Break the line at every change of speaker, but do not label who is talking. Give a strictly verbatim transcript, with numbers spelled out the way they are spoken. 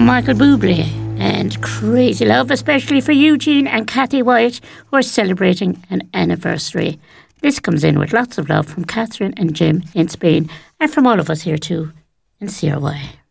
Michael Bublé and Crazy Love, especially for Eugene and Kathy White, who are celebrating an anniversary. This comes in with lots of love from Catherine and Jim in Spain, and from all of us here too in C R Y.